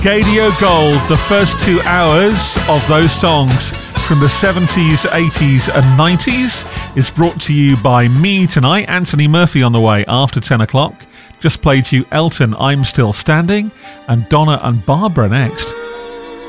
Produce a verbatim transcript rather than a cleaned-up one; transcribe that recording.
Gadio Gold, the first two hours of those songs from the seventies, eighties and nineties is brought to you by me tonight. Anthony Murphy on the way after ten o'clock. Just played you Elton, I'm Still Standing, and Donna and Barbara next.